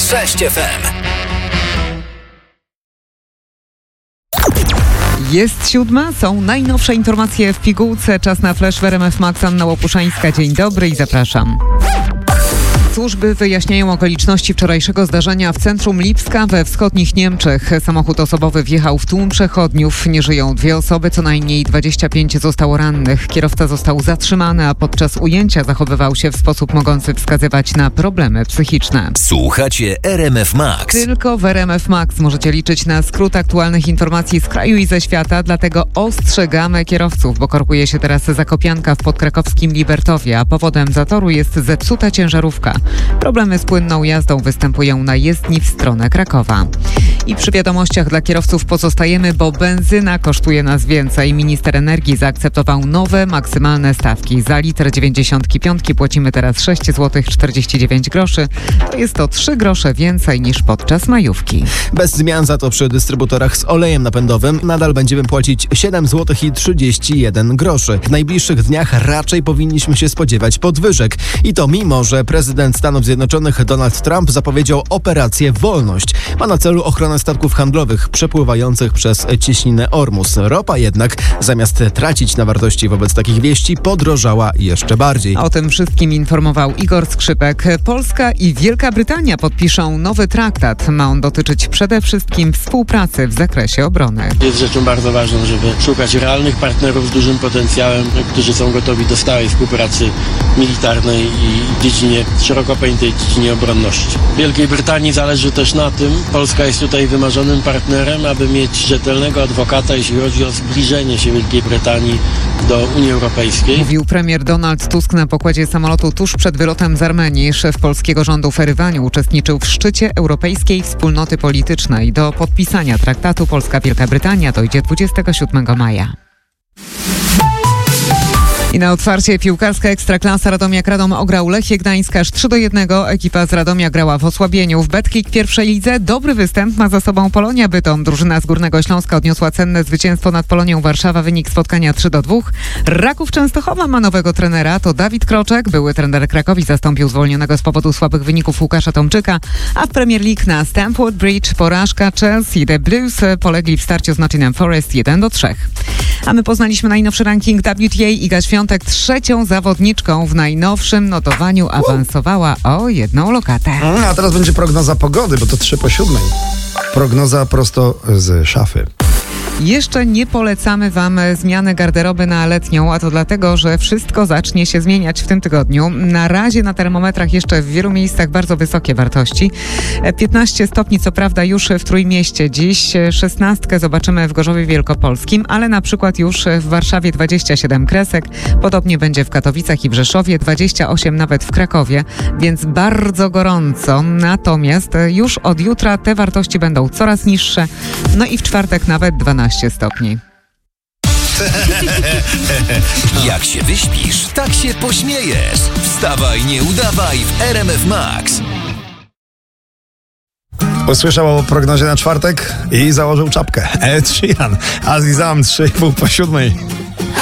6 FM. Jest 7, są najnowsze informacje w pigułce. Czas na flash w RMF Max. Anna Łopuszańska. Dzień dobry i zapraszam. Służby wyjaśniają okoliczności wczorajszego zdarzenia w centrum Lipska we wschodnich Niemczech. Samochód osobowy wjechał w tłum przechodniów. Nie żyją 2 osoby, co najmniej 25 zostało rannych. Kierowca został zatrzymany, a podczas ujęcia zachowywał się w sposób mogący wskazywać na problemy psychiczne. Słuchacie RMF Max. Tylko w RMF Max możecie liczyć na skrót aktualnych informacji z kraju i ze świata, dlatego ostrzegamy kierowców, bo korkuje się teraz zakopianka w podkrakowskim Libertowie, a powodem zatoru jest zepsuta ciężarówka. Problemy z płynną jazdą występują na jezdni w stronę Krakowa. I przy wiadomościach dla kierowców pozostajemy, bo benzyna kosztuje nas więcej. Minister energii zaakceptował nowe, maksymalne stawki. Za litr 95 płacimy teraz 6 zł 49 groszy. To jest to 3 grosze więcej niż podczas majówki. Bez zmian za to przy dystrybutorach z olejem napędowym nadal będziemy płacić 7 zł i 31 groszy. W najbliższych dniach raczej powinniśmy się spodziewać podwyżek. I to mimo, że prezydent Stanów Zjednoczonych Donald Trump zapowiedział operację Wolność. Ma na celu ochronę statków handlowych przepływających przez cieśninę Ormus. Ropa jednak, zamiast tracić na wartości wobec takich wieści, podrożała jeszcze bardziej. O tym wszystkim informował Igor Skrzypek. Polska i Wielka Brytania podpiszą nowy traktat. Ma on dotyczyć przede wszystkim współpracy w zakresie obrony. Jest rzeczą bardzo ważną, żeby szukać realnych partnerów z dużym potencjałem, którzy są gotowi do stałej współpracy militarnej i w dziedzinie szeroko pojętej dziedzinie obronności. Wielkiej Brytanii zależy też na tym, Polska jest tutaj wymarzonym partnerem, aby mieć rzetelnego adwokata, jeśli chodzi o zbliżenie się Wielkiej Brytanii do Unii Europejskiej. Mówił premier Donald Tusk na pokładzie samolotu tuż przed wylotem z Armenii. Szef polskiego rządu w Erywaniu uczestniczył w szczycie Europejskiej Wspólnoty Politycznej. Do podpisania traktatu Polska-Wielka Brytania dojdzie 27 maja. I na otwarcie piłkarska Ekstraklasa Radomiak-Radom ograł Lechia Gdańsk aż 3-1. Ekipa z Radomia grała w osłabieniu. W Betclic w pierwszej lidze dobry występ ma za sobą Polonia Bytom. Drużyna z Górnego Śląska odniosła cenne zwycięstwo nad Polonią Warszawa. Wynik spotkania 3-2. Raków Częstochowa ma nowego trenera. To Dawid Kroczek. Były trener Krakowi zastąpił zwolnionego z powodu słabych wyników Łukasza Tomczyka. A w Premier League na Stamford Bridge porażka Chelsea. The Blues polegli w starciu z Nottingham Forest 1-3. A my poznaliśmy najnowszy ranking WTA. Iga Świątek trzecią zawodniczką w najnowszym notowaniu awansowała o 1 lokatę. A teraz będzie prognoza pogody, bo to 6:03. Prognoza prosto z szafy. Jeszcze nie polecamy Wam zmiany garderoby na letnią, a to dlatego, że wszystko zacznie się zmieniać w tym tygodniu. Na razie na termometrach jeszcze w wielu miejscach bardzo wysokie wartości. 15 stopni co prawda już w Trójmieście. Dziś 16 zobaczymy w Gorzowie Wielkopolskim, ale na przykład już w Warszawie 27 kresek. Podobnie będzie w Katowicach i w Rzeszowie, 28 nawet w Krakowie, więc bardzo gorąco. Natomiast już od jutra te wartości będą coraz niższe. No i w czwartek nawet 12 stopni. Jak się wyśpisz, tak się pośmiejesz. Wstawaj, nie udawaj w RMF Max. Usłyszał o prognozie na czwartek i założył czapkę. Ed Sheeran, Azizam 3,5 po 7.